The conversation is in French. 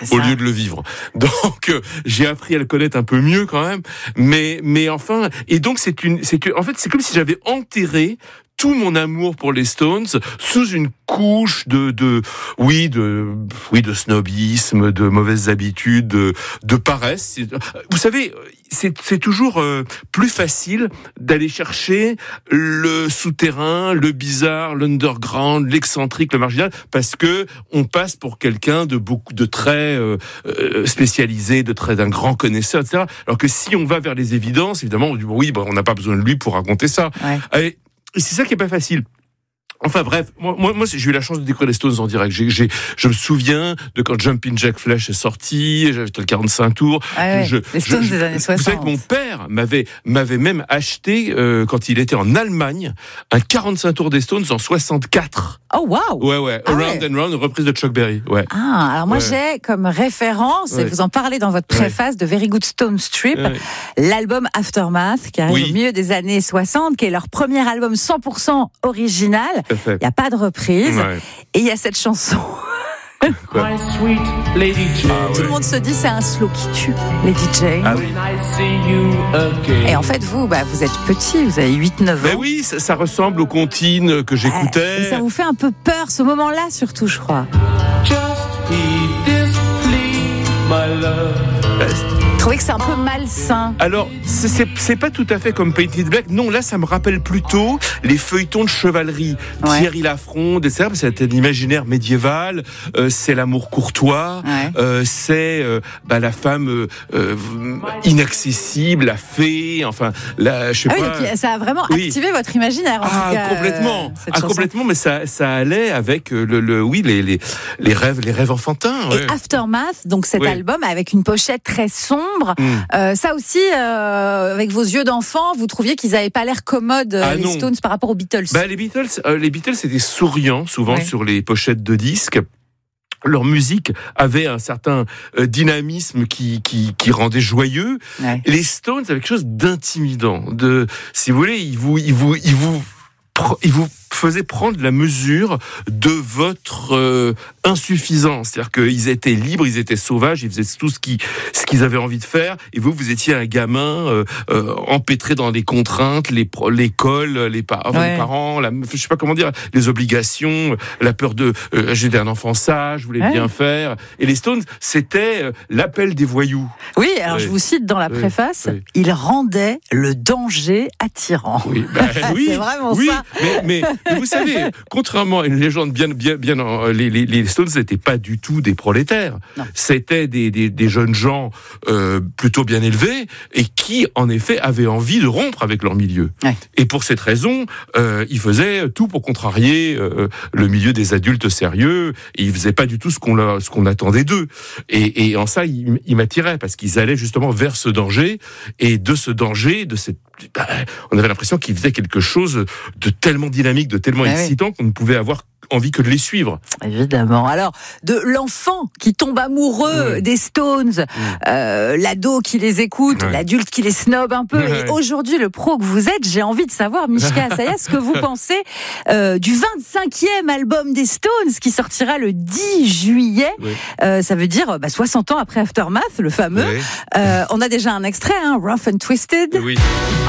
au lieu de le vivre. Donc j'ai appris à le connaître un peu mieux quand même, mais enfin, et donc en fait c'est comme si j'avais enterré tout mon amour pour les Stones sous une couche de snobisme, de mauvaises habitudes, de paresse. Vous savez, c'est toujours plus facile d'aller chercher le souterrain, le bizarre, l'underground, l'excentrique, le marginal, parce que on passe pour quelqu'un de très spécialisé, d'un grand connaisseur, etc. Alors que si on va vers les évidences, évidemment, on dit on n'a pas besoin de lui pour raconter ça. Ouais. Et c'est ça qui est pas facile. Enfin bref, moi j'ai eu la chance de découvrir les Stones en direct. Je me souviens de quand Jumpin' Jack Flash est sorti, j'avais le 45 tours. Les Stones des années 60. Vous savez que mon père m'avait même acheté quand il était en Allemagne un 45 tours des Stones en 64. Oh waouh. Ouais. Around and Round, une reprise de Chuck Berry. Ouais. Alors moi j'ai comme référence, et vous en parlez dans votre préface de Very Good Stone Strip, l'album Aftermath qui arrive au milieu des années 60, qui est leur premier album 100% original. Il n'y a pas de reprise. Et il y a cette chanson. My sweet Lady Jane. Tout le monde se dit c'est un slow qui tue, Lady Jane. Et en fait, vous êtes petit, vous avez 8-9 ans. Mais oui, ça ressemble aux comptines que j'écoutais. Et ça vous fait un peu peur, ce moment-là, surtout, je crois. Just heed this plea, my love. Vous trouvez que c'est un peu malsain? Alors, c'est pas tout à fait comme Painted Black. Non, là, ça me rappelle plutôt les feuilletons de chevalerie. Thierry Lafronde, etc. C'est un imaginaire médiéval. C'est l'amour courtois. C'est la femme inaccessible, la fée. Enfin, je sais pas. Oui, ça a vraiment activé votre imaginaire. En tout cas, complètement. Mais ça allait avec les rêves enfantins. Et Aftermath, donc cet album avec une pochette très sombre. Ça aussi, avec vos yeux d'enfant, vous trouviez qu'ils n'avaient pas l'air commodes, les Stones, par rapport aux Beatles? Les Beatles étaient souriants, souvent sur les pochettes de disques. Leur musique avait un certain dynamisme qui rendait joyeux. Et les Stones avaient quelque chose d'intimidant. Si vous voulez, ils vous faisait prendre la mesure de votre insuffisance. C'est-à-dire qu'ils étaient libres, ils étaient sauvages, ils faisaient tout ce qu'ils avaient envie de faire. Et vous étiez un gamin empêtré dans les contraintes, l'école, les parents, je sais pas comment dire, les obligations, la peur de j'étais un enfant sage, je voulais bien faire. Et les Stones, c'était l'appel des voyous. Oui, alors je vous cite dans la préface, ils rendaient le danger attirant. Oui, c'est vraiment ça. Mais vous savez, contrairement à une légende bien, les Stones n'étaient pas du tout des prolétaires. Non. C'était des jeunes gens plutôt bien élevés et qui, en effet, avaient envie de rompre avec leur milieu. Et pour cette raison, ils faisaient tout pour contrarier le milieu des adultes sérieux. Et ils faisaient pas du tout ce qu'on attendait d'eux. Et en ça, ils m'attiraient parce qu'ils allaient justement vers ce danger. Et de ce danger, on avait l'impression qu'ils faisaient quelque chose de tellement dynamique, de tellement excitant qu'on ne pouvait avoir envie que de les suivre. Évidemment. Alors, de l'enfant qui tombe amoureux des Stones, l'ado qui les écoute, l'adulte qui les snob un peu, et aujourd'hui, le pro que vous êtes, j'ai envie de savoir, Mishka Asaya, ce que vous pensez du 25e album des Stones qui sortira le 10 juillet. Ça veut dire 60 ans après Aftermath, le fameux. On a déjà un extrait, Rough and Twisted. I